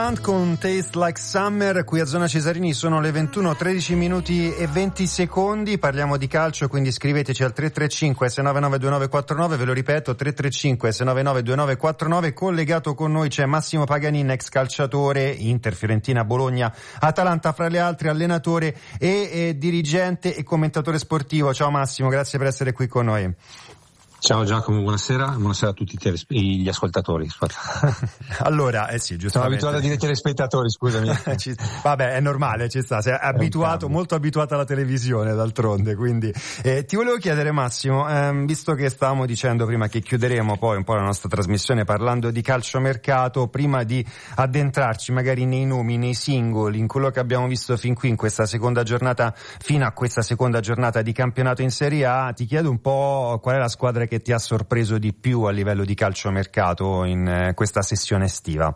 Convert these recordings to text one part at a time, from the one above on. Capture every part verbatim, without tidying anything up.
Con Taste Like Summer, qui a Zona Cesarini sono le ventuno tredici minuti e venti secondi, parliamo di calcio, quindi scriveteci al tre tre cinque sei nove nove due nove quattro nove, ve lo ripeto tre tre cinque sei nove nove due nove quattro nove. Collegato con noi c'è Massimo Paganin, ex calciatore, Inter, Fiorentina, Bologna, Atalanta fra le altre, allenatore e, e dirigente e commentatore sportivo. Ciao Massimo, grazie per essere qui con noi. Ciao Giacomo, buonasera, buonasera a tutti gli ascoltatori. Allora, eh sì, giustamente. Sono abituato a dire telespettatori, scusami. ci, vabbè, è normale, ci sta, sei abituato, molto abituato alla televisione d'altronde, quindi eh, ti volevo chiedere Massimo, ehm, visto che stavamo dicendo prima che chiuderemo poi un po' la nostra trasmissione parlando di calciomercato, prima di addentrarci magari nei nomi, nei singoli, in quello che abbiamo visto fin qui in questa seconda giornata, fino a questa seconda giornata di campionato in Serie A, ti chiedo un po' qual è la squadra che ti ha sorpreso di più a livello di calciomercato in eh, questa sessione estiva?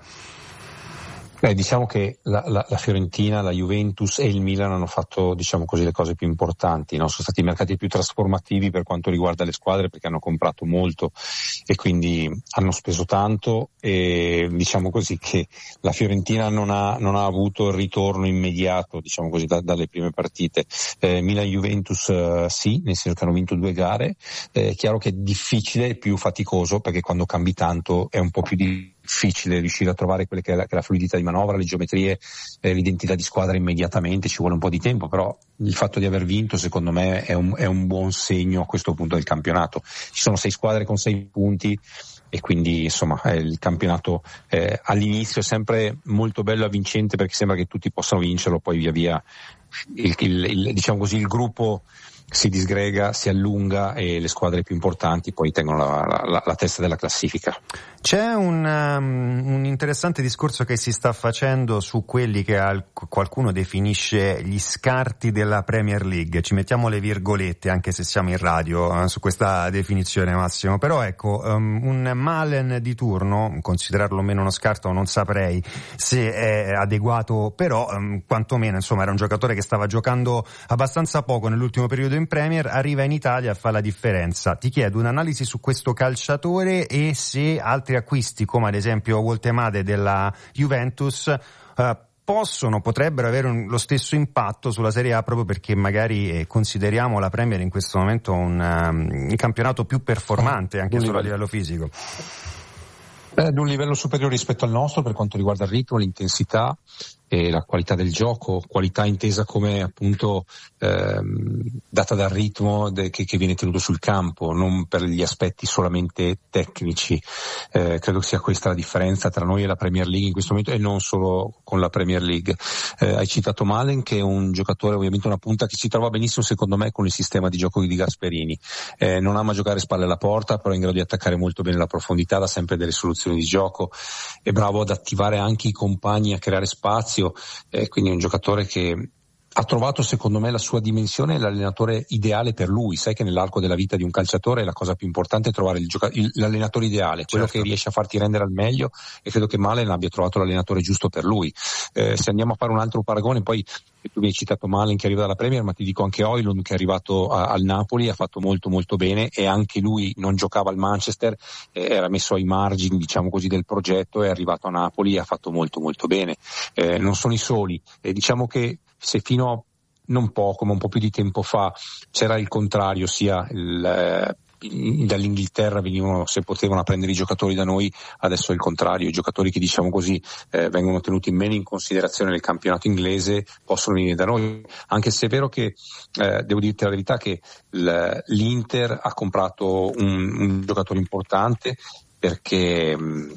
Beh, diciamo che la, la, la Fiorentina, la Juventus e il Milan hanno fatto, diciamo così, le cose più importanti, no? Sono stati i mercati più trasformativi per quanto riguarda le squadre, perché hanno comprato molto e quindi hanno speso tanto, e diciamo così che la Fiorentina non ha, non ha avuto il ritorno immediato, diciamo così, da, dalle prime partite. Eh, Milan-Juventus eh, sì, nel senso che hanno vinto due gare. È eh, chiaro che è difficile e più faticoso, perché quando cambi tanto è un po' più difficile difficile riuscire a trovare quelle che è la, che è la fluidità di manovra, le geometrie, eh, l'identità di squadra immediatamente, ci vuole un po' di tempo, però il fatto di aver vinto secondo me è un, è un buon segno a questo punto del campionato. Ci sono sei squadre con sei punti e quindi insomma eh, il campionato eh, all'inizio è sempre molto bello e avvincente, perché sembra che tutti possano vincerlo, poi via via il, il, il, diciamo così il gruppo si disgrega, si allunga e le squadre più importanti poi tengono la, la, la testa della classifica. C'è un, um, un interessante discorso che si sta facendo su quelli che al, qualcuno definisce gli scarti della Premier League. Ci mettiamo le virgolette, anche se siamo in radio, eh, su questa definizione, Massimo. Però ecco, um, un Malen di turno, considerarlo meno uno scarto non saprei se è adeguato, però um, quantomeno insomma era un giocatore che stava giocando abbastanza poco nell'ultimo periodo in Premier, arriva in Italia e fa la differenza. Ti chiedo un'analisi su questo calciatore e se altri acquisti come ad esempio Woltemade della Juventus eh, possono, potrebbero avere un, lo stesso impatto sulla Serie A, proprio perché magari eh, consideriamo la Premier in questo momento un, um, un campionato più performante anche solo a livello fisico. Ad un livello superiore rispetto al nostro per quanto riguarda il ritmo, l'intensità e la qualità del gioco, qualità intesa come appunto ehm, data dal ritmo de, che, che viene tenuto sul campo, non per gli aspetti solamente tecnici. Eh, credo sia questa la differenza tra noi e la Premier League in questo momento, e non solo con la Premier League. Eh, hai citato Malen, che è un giocatore, ovviamente una punta che si trova benissimo secondo me con il sistema di gioco di Gasperini. Eh, non ama giocare spalle alla porta, però è in grado di attaccare molto bene la profondità, dà sempre delle soluzioni di gioco, è bravo ad attivare anche i compagni, a creare spazio. Eh, quindi è un giocatore che ha trovato secondo me la sua dimensione e l'allenatore ideale per lui. Sai che nell'arco della vita di un calciatore la cosa più importante è trovare il gioca- il, l'allenatore ideale, quello certo, che riesce a farti rendere al meglio, e credo che Malen abbia trovato l'allenatore giusto per lui. Eh, se andiamo a fare un altro paragone, poi tu mi hai citato Malen che arriva dalla Premier, ma ti dico anche Højlund che è arrivato a, al Napoli, ha fatto molto molto bene, e anche lui non giocava al Manchester, eh, era messo ai margini diciamo così del progetto, è arrivato a Napoli e ha fatto molto molto bene. Eh, non sono i soli, eh, diciamo che se fino a non poco, ma un po' più di tempo fa c'era il contrario, sia il, eh, dall'Inghilterra venivano, se potevano, a prendere i giocatori da noi, adesso è il contrario, i giocatori che diciamo così eh, vengono tenuti meno in considerazione nel campionato inglese possono venire da noi, anche se è vero che eh, devo dirti la verità che l'Inter ha comprato un, un giocatore importante, perché mh,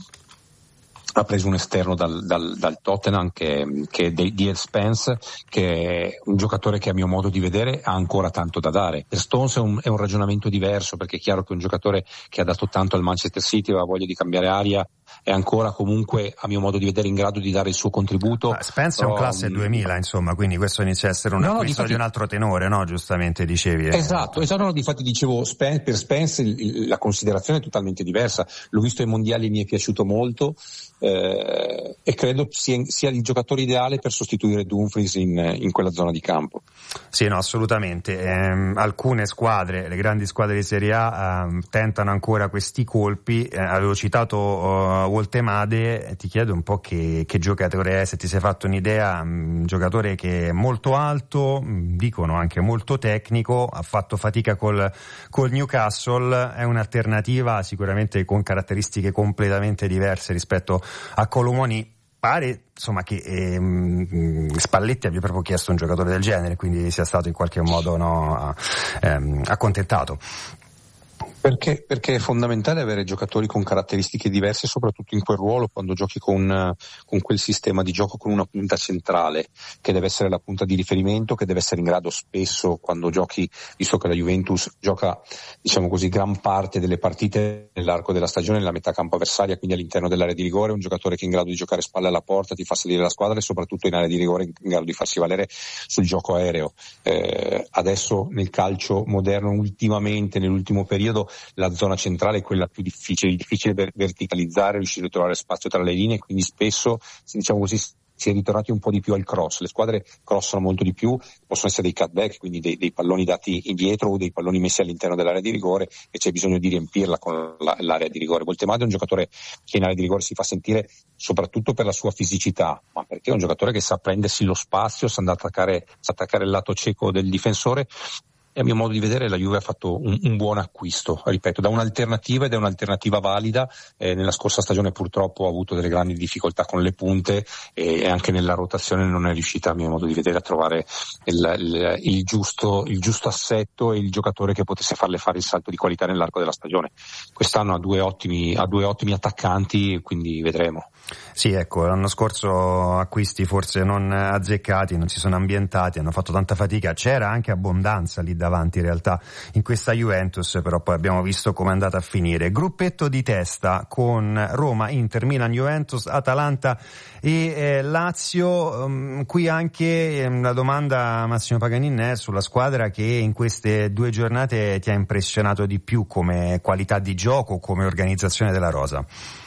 ha preso un esterno dal, dal, dal Tottenham che, che è Dier Spence, che è un giocatore che a mio modo di vedere ha ancora tanto da dare. Per Stones è un, è un ragionamento diverso, perché è chiaro che un giocatore che ha dato tanto al Manchester City, aveva voglia di cambiare aria, è ancora comunque a mio modo di vedere in grado di dare il suo contributo. Ah, Spence però, è un classe duemila, insomma, quindi questo inizia a essere un no, acquisto no, difatti, di un altro tenore, no? Giustamente dicevi. Eh. Esatto, esatto, no, difatti dicevo, Spence, per Spence il, la considerazione è totalmente diversa. L'ho visto ai mondiali e mi è piaciuto molto. eh, e credo sia, sia il giocatore ideale per sostituire Dumfries in, in quella zona di campo. Sì, no, assolutamente. Eh, alcune squadre, le grandi squadre di Serie A, eh, tentano ancora questi colpi. Eh, avevo citato uh, Woltemade, ti chiedo un po' che, che giocatore è, se ti sei fatto un'idea. Un giocatore che è molto alto, dicono anche molto tecnico, ha fatto fatica col, col Newcastle, è un'alternativa sicuramente con caratteristiche completamente diverse rispetto a Colomoni. Pare insomma che ehm, Spalletti abbia proprio chiesto un giocatore del genere, quindi sia stato in qualche modo no, ehm, accontentato. Perché, perché è fondamentale avere giocatori con caratteristiche diverse, soprattutto in quel ruolo, quando giochi con, con quel sistema di gioco con una punta centrale, che deve essere la punta di riferimento, che deve essere in grado spesso, quando giochi, visto che la Juventus gioca, diciamo così, gran parte delle partite nell'arco della stagione nella metà campo avversaria, quindi all'interno dell'area di rigore, un giocatore che è in grado di giocare spalle alla porta, ti fa salire la squadra e soprattutto in area di rigore in grado di farsi valere sul gioco aereo. Eh, adesso nel calcio moderno, ultimamente, nell'ultimo periodo, la zona centrale è quella più difficile, difficile verticalizzare, riuscire a trovare spazio tra le linee, quindi spesso, diciamo così, si è ritornati un po' di più al cross. Le squadre crossano molto di più, possono essere dei cutback, quindi dei, dei palloni dati indietro o dei palloni messi all'interno dell'area di rigore, e c'è bisogno di riempirla con la, l'area di rigore. Woltemade è un giocatore che in area di rigore si fa sentire soprattutto per la sua fisicità, ma perché è un giocatore che sa prendersi lo spazio, sa andare a attaccare, sa attaccare il lato cieco del difensore. E a mio modo di vedere la Juve ha fatto un, un buon acquisto, ripeto, da un'alternativa, ed è un'alternativa valida. Eh, nella scorsa stagione purtroppo ha avuto delle grandi difficoltà con le punte e, e anche nella rotazione non è riuscita, a mio modo di vedere, a trovare il, il, il, giusto, il giusto assetto e il giocatore che potesse farle fare il salto di qualità nell'arco della stagione. Quest'anno ha due ottimi, ha due ottimi attaccanti, quindi vedremo. Sì, ecco, l'anno scorso acquisti forse non azzeccati, non si sono ambientati, hanno fatto tanta fatica, c'era anche abbondanza lì davanti in realtà in questa Juventus, però poi abbiamo visto come è andata a finire. Gruppetto di testa con Roma, Inter, Milan, Juventus, Atalanta e eh, Lazio. Um, qui anche um, la domanda, Massimo Paganin, è sulla squadra che in queste due giornate ti ha impressionato di più come qualità di gioco, come organizzazione della rosa.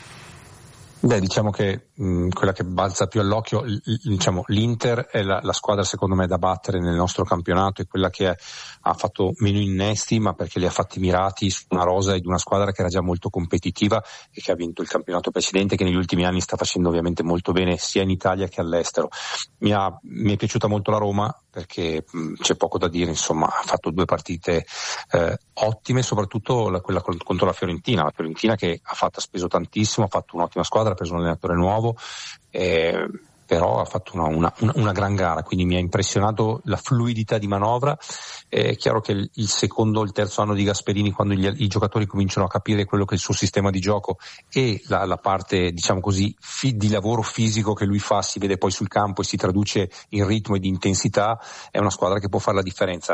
Beh, diciamo che mh, quella che balza più all'occhio, l- l- diciamo, l'Inter è la, la squadra secondo me da battere nel nostro campionato, è quella che è, ha fatto meno innesti, ma perché li ha fatti mirati su una rosa e di una squadra che era già molto competitiva e che ha vinto il campionato precedente, che negli ultimi anni sta facendo ovviamente molto bene sia in Italia che all'estero. Mi, ha, mi è piaciuta molto la Roma perché mh, c'è poco da dire, insomma, ha fatto due partite eh, ottime, soprattutto la, quella contro la Fiorentina, la Fiorentina che ha fatto, ha speso tantissimo, ha fatto un'ottima squadra, ha preso un allenatore nuovo, eh, però ha fatto una, una, una, una gran gara, quindi mi ha impressionato la fluidità di manovra. È chiaro che il, il secondo o il terzo anno di Gasperini, quando gli, i giocatori cominciano a capire quello che è il suo sistema di gioco e la, la parte, diciamo così, fi, di lavoro fisico che lui fa, si vede poi sul campo e si traduce in ritmo e di intensità, è una squadra che può fare la differenza.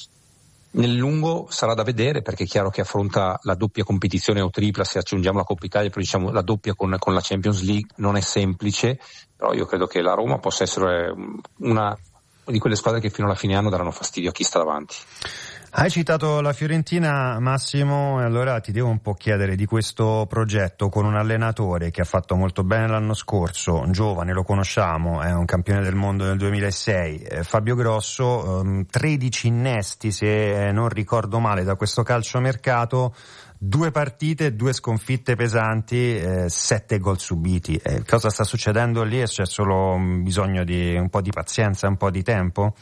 Nel lungo sarà da vedere, perché è chiaro che affronta la doppia competizione o tripla, se aggiungiamo la Coppa Italia, però diciamo la doppia con, con la Champions League non è semplice, però io credo che la Roma possa essere una di quelle squadre che fino alla fine anno daranno fastidio a chi sta davanti. Hai citato la Fiorentina, Massimo, e allora ti devo un po' chiedere di questo progetto con un allenatore che ha fatto molto bene l'anno scorso, un giovane, lo conosciamo, è un campione del mondo nel duemilasei, eh, Fabio Grosso, ehm, tredici innesti se non ricordo male da questo calciomercato, due partite, due sconfitte pesanti, eh, sette gol subiti. Eh, cosa sta succedendo lì? C'è solo bisogno di un po' di pazienza, un po' di tempo?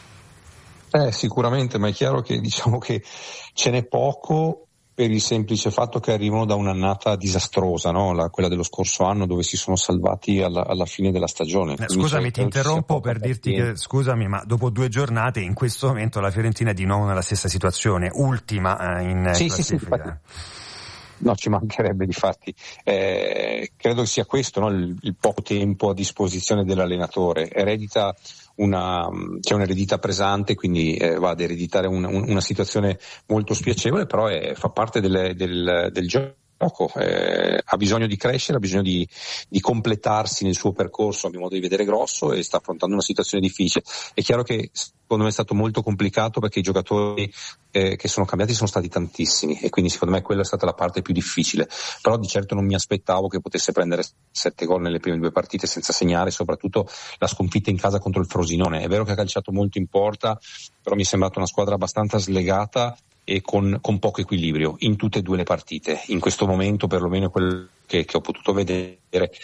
Eh, sicuramente, ma è chiaro che diciamo che ce n'è poco per il semplice fatto che arrivano da un'annata disastrosa, no? La, quella dello scorso anno, dove si sono salvati alla, alla fine della stagione. Eh, scusami, ti interrompo per dirti che, scusami, ma dopo due giornate in questo momento la Fiorentina è di nuovo nella stessa situazione, ultima eh, in sì, classifica. Sì, sì, no, ci mancherebbe, difatti. Eh, credo che sia questo, no? il, il poco tempo a disposizione dell'allenatore. Eredita una, c'è un'eredità pesante, quindi eh, va ad ereditare un, un, una situazione molto spiacevole, però è, fa parte del, del, del gioco Poco, eh, ha bisogno di crescere, ha bisogno di, di completarsi nel suo percorso, a mio modo di vedere, grosso, e sta affrontando una situazione difficile. È chiaro che secondo me è stato molto complicato perché i giocatori eh, che sono cambiati sono stati tantissimi, e quindi secondo me quella è stata la parte più difficile, però di certo non mi aspettavo che potesse prendere sette gol nelle prime due partite senza segnare, soprattutto la sconfitta in casa contro il Frosinone. È vero che ha calciato molto in porta, però mi è sembrata una squadra abbastanza slegata e con, con poco equilibrio in tutte e due le partite. In questo momento, perlomeno quello che, che ho potuto vedere,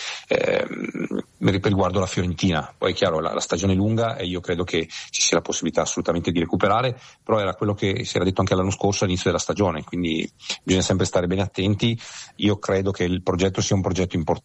ehm, riguardo la Fiorentina. Poi è chiaro, la, la stagione è lunga e io credo che ci sia la possibilità assolutamente di recuperare, però era quello che si era detto anche l'anno scorso all'inizio della stagione, quindi bisogna sempre stare bene attenti. Io credo che il progetto sia un progetto importante,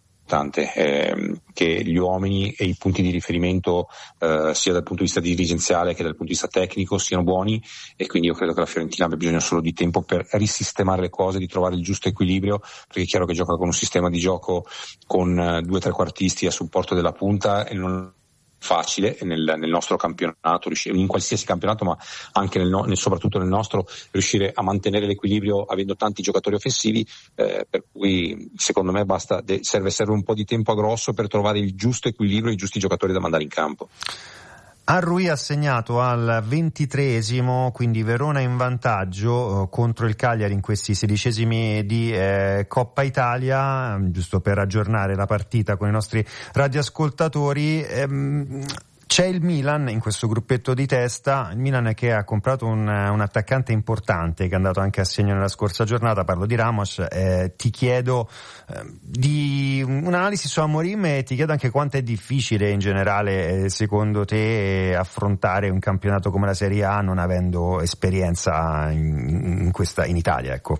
ehm, che gli uomini e i punti di riferimento eh, sia dal punto di vista dirigenziale che dal punto di vista tecnico siano buoni, e quindi io credo che la Fiorentina abbia bisogno solo di tempo per risistemare le cose, di trovare il giusto equilibrio, perché è chiaro che gioca con un sistema di gioco con eh, due trequartisti a supporto della punta, e non facile nel, nel nostro campionato, in qualsiasi campionato, ma anche nel, nel, soprattutto nel nostro, riuscire a mantenere l'equilibrio avendo tanti giocatori offensivi, eh, per cui secondo me basta, serve, serve un po' di tempo a grosso per trovare il giusto equilibrio e i giusti giocatori da mandare in campo. Arrui ha segnato al ventitreesimo, quindi Verona in vantaggio eh, contro il Cagliari in questi sedicesimi di eh, Coppa Italia. Giusto per aggiornare la partita con i nostri radioascoltatori, ehm, c'è il Milan in questo gruppetto di testa, il Milan che ha comprato un, un attaccante importante che è andato anche a segno nella scorsa giornata, parlo di Ramos. Eh, ti chiedo eh, di un'analisi su Amorim, e ti chiedo anche quanto è difficile in generale eh, secondo te affrontare un campionato come la Serie A non avendo esperienza in, in questa in Italia, ecco.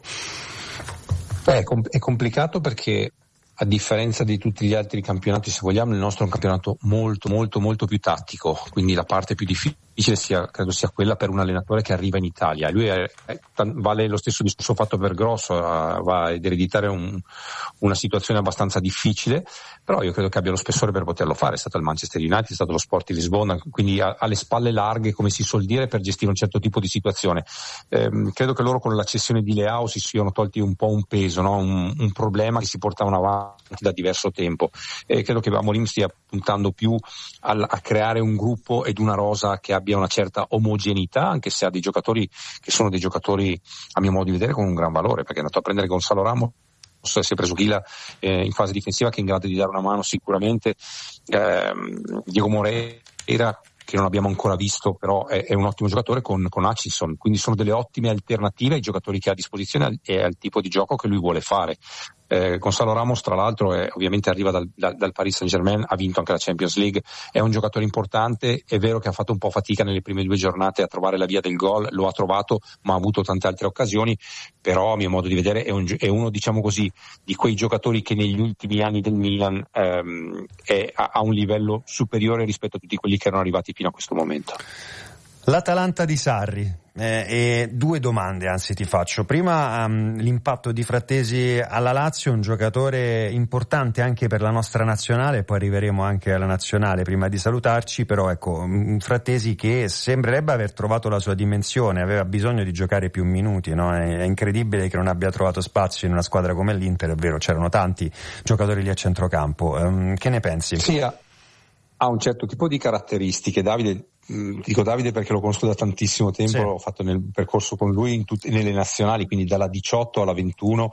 Beh, è complicato perché, a differenza di tutti gli altri campionati, se vogliamo, il nostro è un campionato molto molto molto più tattico, quindi la parte più difficile sia, credo sia quella per un allenatore che arriva in Italia. Lui è, è, vale lo stesso discorso fatto per Grosso, va ad ereditare un, una situazione abbastanza difficile, però io credo che abbia lo spessore per poterlo fare. È stato il Manchester United, è stato lo Sport di Lisbona, quindi ha, ha le spalle larghe, come si suol dire, per gestire un certo tipo di situazione. Ehm, credo che loro con la cessione di Leao si siano tolti un po' un peso, no? un, un problema che si portavano avanti da diverso tempo, e credo che Amorim stia puntando più a, a creare un gruppo ed una rosa che abbia una certa omogeneità, anche se ha dei giocatori che sono dei giocatori, a mio modo di vedere, con un gran valore, perché è andato a prendere Gonzalo Ramos, si è preso Ghila eh, in fase difensiva, che è in grado di dare una mano sicuramente, eh, Diego Moreira, che non abbiamo ancora visto, però è, è un ottimo giocatore, con, con Hutchinson, quindi sono delle ottime alternative ai giocatori che ha a disposizione e al tipo di gioco che lui vuole fare. Eh, Gonzalo Ramos, tra l'altro, è, ovviamente arriva dal, dal, dal Paris Saint-Germain, ha vinto anche la Champions League, è un giocatore importante. È vero che ha fatto un po' fatica nelle prime due giornate a trovare la via del gol, lo ha trovato, ma ha avuto tante altre occasioni, però a mio modo di vedere è, un, è uno, diciamo così, di quei giocatori che negli ultimi anni del Milan ehm, è, ha un livello superiore rispetto a tutti quelli che erano arrivati fino a questo momento. L'Atalanta di Sarri, eh, e due domande anzi ti faccio. Prima um, l'impatto di Frattesi alla Lazio, un giocatore importante anche per la nostra nazionale, poi arriveremo anche alla nazionale prima di salutarci, però ecco, un Frattesi che sembrerebbe aver trovato la sua dimensione, aveva bisogno di giocare più minuti, no? È, è incredibile che non abbia trovato spazio in una squadra come l'Inter, è vero, c'erano tanti giocatori lì a centrocampo. Um, che ne pensi? Sì, ha, ha un certo tipo di caratteristiche, Davide. Dico Davide perché lo conosco da tantissimo tempo, sì. Ho fatto nel percorso con lui in tutte, nelle nazionali, quindi dalla diciotto alla ventuno,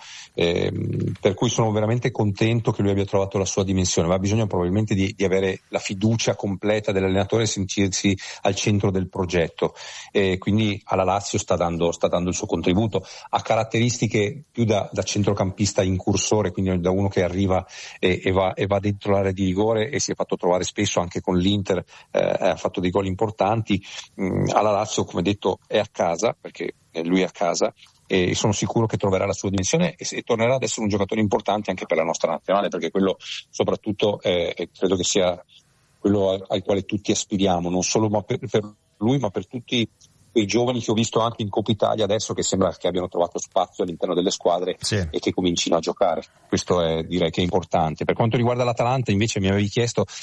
ehm, per cui sono veramente contento che lui abbia trovato la sua dimensione, ma ha bisogno probabilmente di, di avere la fiducia completa dell'allenatore e sentirsi al centro del progetto, e quindi alla Lazio sta dando, sta dando il suo contributo. Ha caratteristiche più da, da centrocampista incursore, quindi da uno che arriva e, e, va, e va dentro l'area di rigore, e si è fatto trovare spesso anche con l'Inter, eh, ha fatto dei gol importanti. importanti. Alla Lazio, come detto, è a casa, perché lui è a casa, e sono sicuro che troverà la sua dimensione e, e tornerà ad essere un giocatore importante anche per la nostra nazionale, perché quello soprattutto è, credo che sia quello al, al quale tutti aspiriamo, non solo ma per, per lui, ma per tutti quei giovani che ho visto anche in Coppa Italia adesso, che sembra che abbiano trovato spazio all'interno delle squadre, sì, e che comincino a giocare. Questo è, direi che è importante. Per quanto riguarda l'Atalanta, invece, mi avevi chiesto,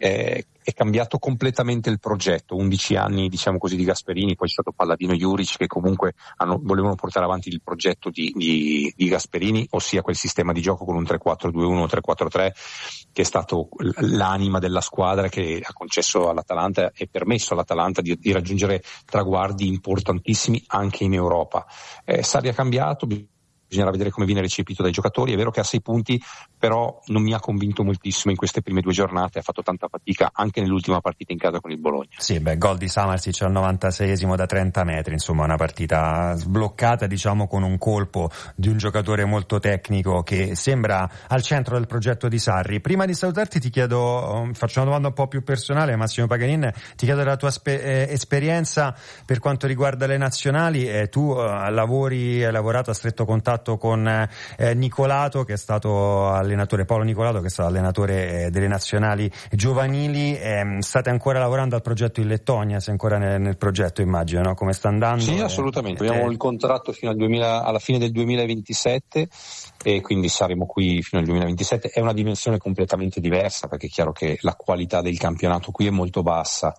eh, è cambiato completamente il progetto. undici anni, diciamo così, di Gasperini, poi c'è stato Palladino e Juric che comunque hanno, volevano portare avanti il progetto di, di, di Gasperini, ossia quel sistema di gioco con un tre quattro due uno o tre quattro tre che è stato l'anima della squadra, che ha concesso all'Atalanta e permesso all'Atalanta di, di raggiungere traguardi importantissimi anche in Europa. Eh, Sarri ha cambiato, bisognerà vedere come viene recepito dai giocatori. È vero che ha sei punti, però non mi ha convinto moltissimo in queste prime due giornate, ha fatto tanta fatica anche nell'ultima partita in casa con il Bologna. Sì, beh, gol di Samarsic al novantaseiesimo da trenta metri, insomma una partita sbloccata, diciamo, con un colpo di un giocatore molto tecnico che sembra al centro del progetto di Sarri. Prima di salutarti ti chiedo, faccio una domanda un po' più personale, Massimo Paganin, ti chiedo della tua spe- eh, esperienza per quanto riguarda le nazionali. Eh, tu eh, lavori, hai lavorato a stretto contatto con eh, Nicolato, che è stato allenatore, Paolo Nicolato, che è stato allenatore eh, delle nazionali giovanili. Eh, state ancora lavorando al progetto in Lettonia? Sei ancora nel, nel progetto, immagino, no? Come sta andando? Sì, assolutamente. Eh, Abbiamo eh, il contratto fino al duemila, alla fine del duemilaventisette, e quindi saremo qui fino al duemilaventisette. È una dimensione completamente diversa, perché è chiaro che la qualità del campionato qui è molto bassa.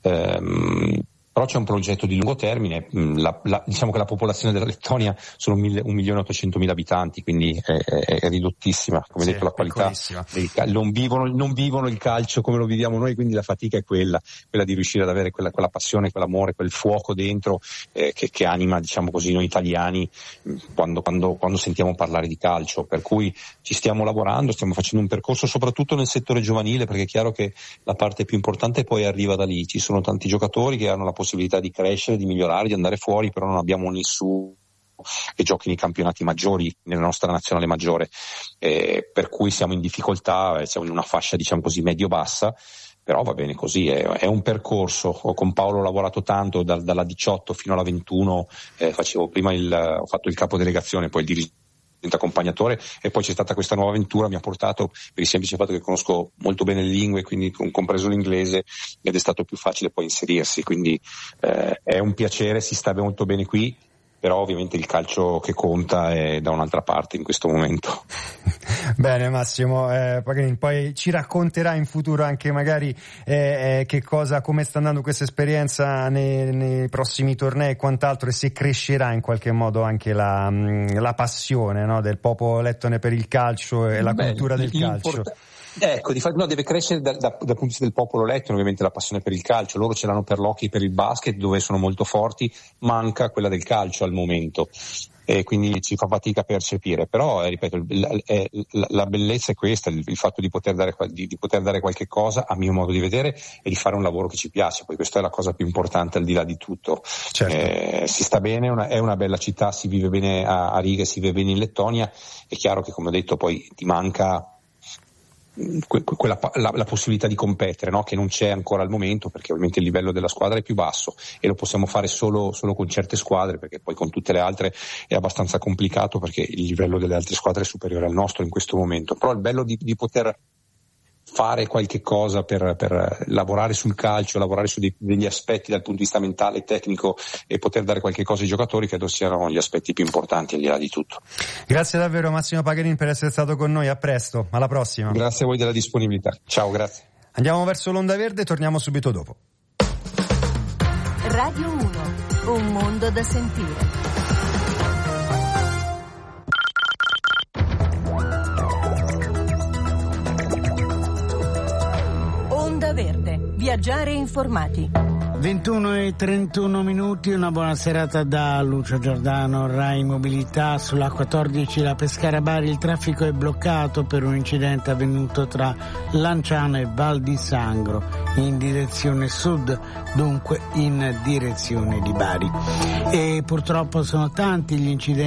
Ehm, Però c'è un progetto di lungo termine. La, la, diciamo che la popolazione della Lettonia sono un milione e ottocentomila abitanti, quindi è, è, è ridottissima. Come sì, detto, la qualità del, non, vivono, non vivono il calcio come lo viviamo noi, quindi la fatica è quella, quella di riuscire ad avere quella, quella passione, quell'amore, quel fuoco dentro eh, che, che anima, diciamo così, noi italiani quando, quando, quando sentiamo parlare di calcio. Per cui ci stiamo lavorando, stiamo facendo un percorso soprattutto nel settore giovanile, perché è chiaro che la parte più importante poi arriva da lì. Ci sono tanti giocatori che hanno la possibilità di crescere, di migliorare, di andare fuori, però non abbiamo nessuno che giochi nei campionati maggiori, nella nostra nazionale maggiore, eh, per cui siamo in difficoltà, eh, siamo in una fascia, diciamo così, medio-bassa, però va bene così, è, è un percorso. Ho con Paolo ho lavorato tanto, da, dalla diciotto fino alla ventuno, eh, facevo prima il, ho fatto il capodelegazione, poi il dirigente accompagnatore, e poi c'è stata questa nuova avventura, mi ha portato per il semplice fatto che conosco molto bene le lingue, quindi compreso l'inglese, ed è stato più facile poi inserirsi, quindi eh, è un piacere, si sta molto bene qui, però ovviamente il calcio che conta è da un'altra parte in questo momento. Bene Massimo, eh, poi ci racconterà in futuro anche magari eh, eh, che cosa, come sta andando questa esperienza nei, nei prossimi tornei e quant'altro, e se crescerà in qualche modo anche la, la passione, no, del popolo lettone per il calcio e la Beh, cultura del calcio. Ecco, di fatto no, deve crescere da, da, dal punto di vista del popolo lettone, ovviamente la passione per il calcio. Loro ce l'hanno per l'hockey, per il basket, dove sono molto forti, manca quella del calcio al momento, e quindi ci fa fatica a percepire. Però eh, ripeto, la, la, la bellezza è questa, il, il fatto di poter dare di, di poter dare qualche cosa, a mio modo di vedere, e di fare un lavoro che ci piace. Poi questa è la cosa più importante al di là di tutto. Certo. Eh, si sta bene, una, è una bella città, si vive bene a, a Riga, si vive bene in Lettonia. È chiaro che, come ho detto, poi ti manca quella, la, la possibilità di competere, no? Che non c'è ancora al momento, perché ovviamente il livello della squadra è più basso e lo possiamo fare solo, solo con certe squadre, perché poi con tutte le altre è abbastanza complicato, perché il livello delle altre squadre è superiore al nostro in questo momento. Però il bello di, di poter fare qualche cosa per, per lavorare sul calcio, lavorare su dei, degli aspetti dal punto di vista mentale e tecnico, e poter dare qualche cosa ai giocatori, credo siano gli aspetti più importanti al di là di tutto. Grazie davvero Massimo Paganin per essere stato con noi, a presto, alla prossima. Grazie a voi della disponibilità, ciao, grazie. Andiamo verso l'onda verde, torniamo subito dopo. Radio uno, un mondo da sentire. Verde, viaggiare informati. ventuno e trentuno minuti, una buona serata da Lucio Giordano, Rai Mobilità. Sulla quattordici la Pescara Bari il traffico è bloccato per un incidente avvenuto tra Lanciano e Val di Sangro in direzione sud, dunque in direzione di Bari. E purtroppo sono tanti gli incidenti